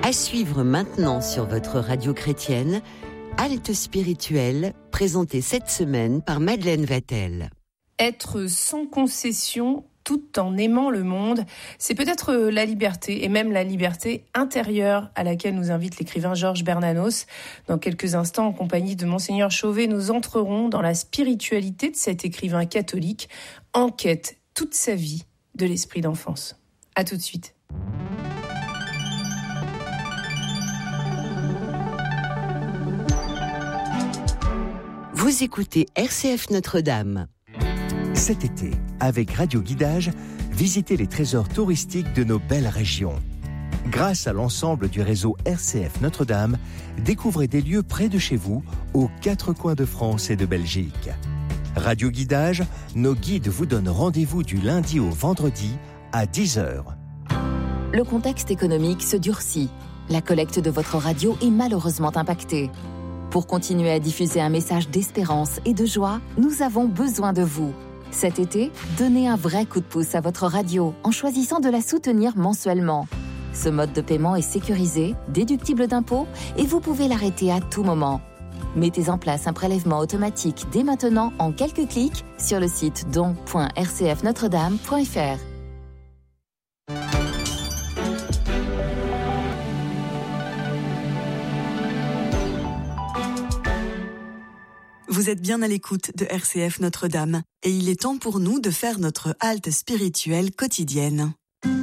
À suivre maintenant sur votre radio chrétienne, Halte spirituelle, présentée cette semaine par Madeleine Vatel. Être sans concession tout en aimant le monde, c'est peut-être la liberté, et même la liberté intérieure à laquelle nous invite l'écrivain Georges Bernanos. Dans quelques instants, en compagnie de Monseigneur Chauvet, nous entrerons dans la spiritualité de cet écrivain catholique, en quête toute sa vie de l'esprit d'enfance. À tout de suite. Vous écoutez RCF Notre-Dame. Cet été, avec Radio Guidage, visitez les trésors touristiques de nos belles régions. Grâce à l'ensemble du réseau RCF Notre-Dame, découvrez des lieux près de chez vous, aux 4 coins de France et de Belgique. Radio Guidage, nos guides vous donnent rendez-vous du lundi au vendredi à 10h. Le contexte économique se durcit. La collecte de votre radio est malheureusement impactée. Pour continuer à diffuser un message d'espérance et de joie, nous avons besoin de vous. Cet été, donnez un vrai coup de pouce à votre radio en choisissant de la soutenir mensuellement. Ce mode de paiement est sécurisé, déductible d'impôts et vous pouvez l'arrêter à tout moment. Mettez en place un prélèvement automatique dès maintenant en quelques clics sur le site don.rcfnotredame.fr. Vous êtes bien à l'écoute de RCF Notre-Dame et il est temps pour nous de faire notre halte spirituelle quotidienne.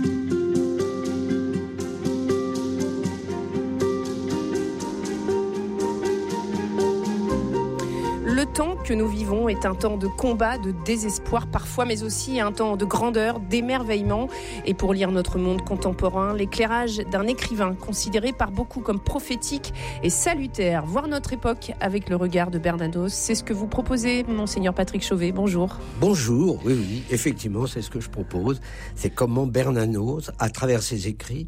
Le temps que nous vivons est un temps de combat, de désespoir parfois, mais aussi un temps de grandeur, d'émerveillement. Et pour lire notre monde contemporain, l'éclairage d'un écrivain considéré par beaucoup comme prophétique et salutaire, voir notre époque avec le regard de Bernanos, c'est ce que vous proposez, Monseigneur Patrick Chauvet. Bonjour. Bonjour, oui, effectivement, c'est ce que je propose. C'est comment Bernanos, à travers ses écrits,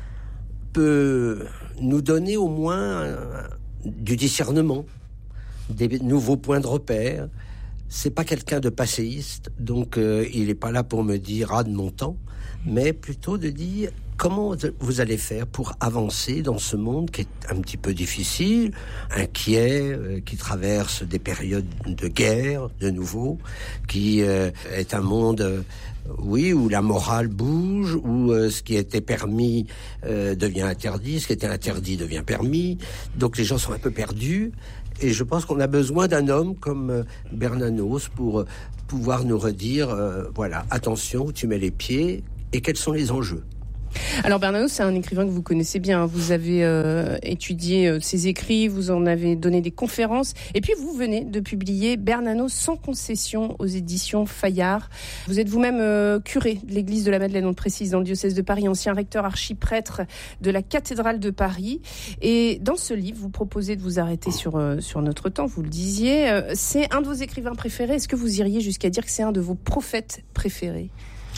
peut nous donner au moins du discernement, des nouveaux points de repère. C'est pas quelqu'un de passéiste, donc il n'est pas là pour me dire de mon temps, mais plutôt de dire comment vous allez faire pour avancer dans ce monde qui est un petit peu difficile, inquiet, qui traverse des périodes de guerre, de nouveau, qui est un monde où la morale bouge, où ce qui était permis devient interdit, ce qui était interdit devient permis, donc les gens sont un peu perdus. Et je pense qu'on a besoin d'un homme comme Bernanos pour pouvoir nous redire, attention, où tu mets les pieds et quels sont les enjeux. Alors Bernanos, c'est un écrivain que vous connaissez bien. Vous avez étudié ses écrits, vous en avez donné des conférences. Et puis vous venez de publier Bernanos sans concession aux éditions Fayard. Vous êtes vous-même curé de l'église de la Madeleine, on le précise, dans le diocèse de Paris, ancien recteur archiprêtre de la cathédrale de Paris. Et dans ce livre, vous proposez de vous arrêter sur notre temps, vous le disiez. C'est un de vos écrivains préférés. Est-ce que vous iriez jusqu'à dire que c'est un de vos prophètes préférés ?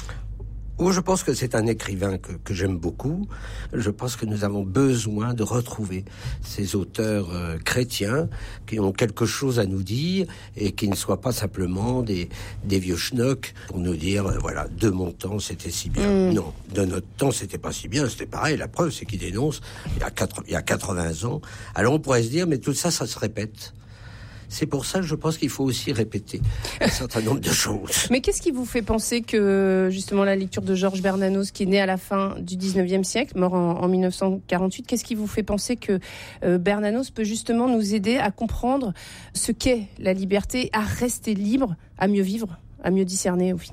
Je pense que c'est un écrivain que j'aime beaucoup. Je pense que nous avons besoin de retrouver ces auteurs chrétiens qui ont quelque chose à nous dire et qui ne soient pas simplement des vieux schnocks pour nous dire, de mon temps c'était si bien. Non, de notre temps c'était pas si bien, c'était pareil. La preuve c'est qu'il dénonce il y a 80 ans. Alors on pourrait se dire, mais tout ça se répète. C'est pour ça que je pense qu'il faut aussi répéter un certain nombre de choses. Mais qu'est-ce qui vous fait penser que, justement, la lecture de Georges Bernanos, qui est né à la fin du 19e siècle, mort en 1948, qu'est-ce qui vous fait penser que Bernanos peut justement nous aider à comprendre ce qu'est la liberté, à rester libre, à mieux vivre, à mieux discerner au final ?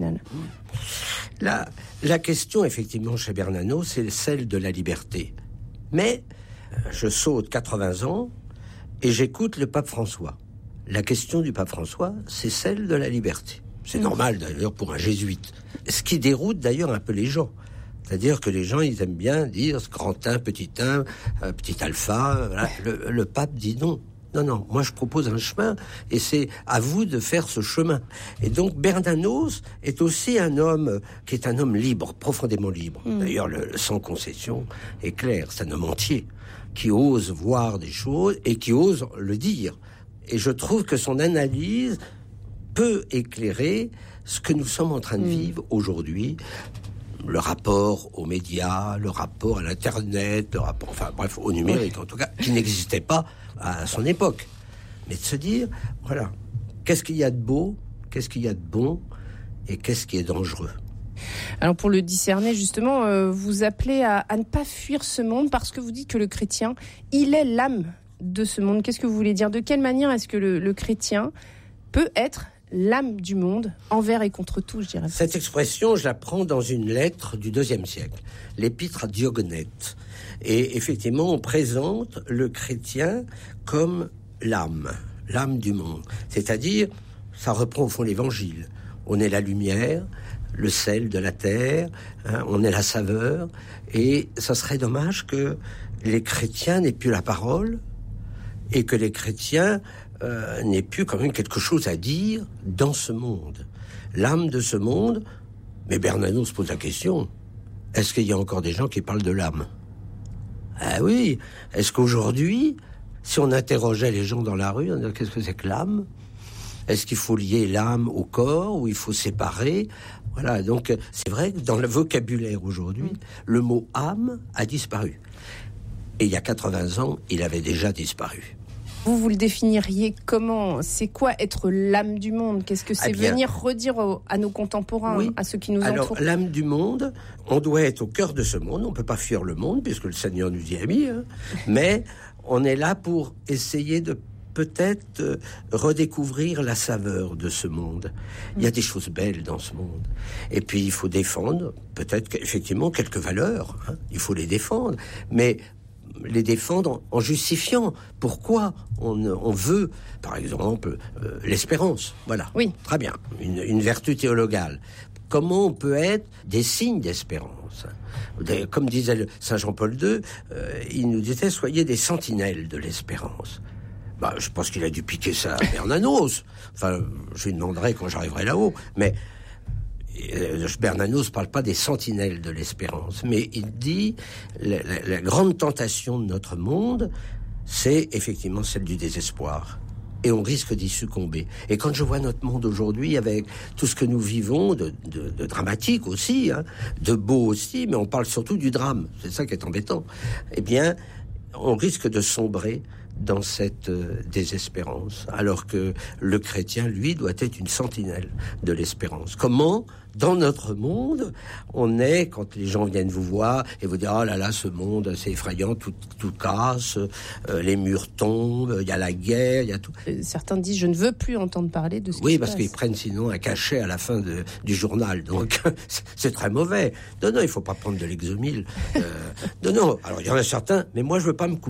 La question, effectivement, chez Bernanos, c'est celle de la liberté. Mais je saute 80 ans et j'écoute le pape François. La question du pape François, c'est celle de la liberté. C'est normal d'ailleurs pour un jésuite. Ce qui déroute d'ailleurs un peu les gens. C'est-à-dire que les gens, ils aiment bien dire grand 1, petit alpha. Voilà. Le pape dit non. Non, moi je propose un chemin et c'est à vous de faire ce chemin. Et donc Bernanos est aussi un homme qui est un homme libre, profondément libre. D'ailleurs, le sans concession est clair, c'est un homme entier qui ose voir des choses et qui ose le dire. Et je trouve que son analyse peut éclairer ce que nous sommes en train de vivre aujourd'hui le rapport aux médias, le rapport à l'Internet, le rapport, enfin bref, au numérique en tout cas, qui n'existait pas à son époque. Mais de se dire, voilà, qu'est-ce qu'il y a de beau, qu'est-ce qu'il y a de bon, et qu'est-ce qui est dangereux. Alors pour le discerner justement, vous appelez à ne pas fuir ce monde parce que vous dites que le chrétien, il est l'âme de ce monde. Qu'est-ce que vous voulez dire ? De quelle manière est-ce que le chrétien peut être l'âme du monde, envers et contre tout, je dirais. Cette expression, je la prends dans une lettre du IIe siècle, l'épître à Diogonète. Et effectivement, on présente le chrétien comme l'âme du monde. C'est-à-dire, ça reprend au fond l'évangile. On est la lumière, le sel de la terre, on est la saveur. Et ça serait dommage que les chrétiens n'aient plus la parole et que les chrétiens n'aient plus quand même quelque chose à dire dans ce monde. L'âme de ce monde, mais Bernanos se pose la question, est-ce qu'il y a encore des gens qui parlent de l'âme ? Ah oui, est-ce qu'aujourd'hui, si on interrogeait les gens dans la rue, on dirait qu'est-ce que c'est que l'âme ? Est-ce qu'il faut lier l'âme au corps ou il faut séparer ? Voilà, donc c'est vrai que dans le vocabulaire aujourd'hui, le mot âme a disparu. Et il y a 80 ans, il avait déjà disparu. Vous le définiriez comment ? C'est quoi être l'âme du monde ? Qu'est-ce que c'est venir redire à nos contemporains, à ceux qui nous entourent ? L'âme du monde, on doit être au cœur de ce monde. On ne peut pas fuir le monde, puisque le Seigneur nous y a mis. Mais on est là pour essayer de peut-être redécouvrir la saveur de ce monde. Il y a des choses belles dans ce monde. Et puis, il faut défendre, peut-être effectivement, quelques valeurs. Il faut les défendre. Mais les défendre en justifiant pourquoi on veut, par exemple, l'espérance. Voilà, oui. Très bien, une vertu théologale. Comment on peut être des signes d'espérance ? Comme disait Saint Jean-Paul II, il nous disait « Soyez des sentinelles de l'espérance ». Je pense qu'il a dû piquer ça à Bernanos. Enfin, je lui demanderai quand j'arriverai là-haut. Mais Bernanos ne parle pas des sentinelles de l'espérance, mais il dit la grande tentation de notre monde, c'est effectivement celle du désespoir. Et on risque d'y succomber. Et quand je vois notre monde aujourd'hui, avec tout ce que nous vivons, de dramatique aussi, de beau aussi, mais on parle surtout du drame, c'est ça qui est embêtant, eh bien, on risque de sombrer dans cette désespérance, alors que le chrétien, lui, doit être une sentinelle de l'espérance. Comment, dans notre monde, on est, quand les gens viennent vous voir et vous dire « Oh là là, ce monde, c'est effrayant, tout casse, les murs tombent, il y a la guerre, il y a tout. » Certains disent « Je ne veux plus entendre parler de ce qui se passe. » Oui, parce qu'ils prennent sinon un cachet à la fin du journal. Donc, c'est très mauvais. Non, il ne faut pas prendre de l'exomile. Non, alors il y en a certains, mais moi, je ne veux pas me couper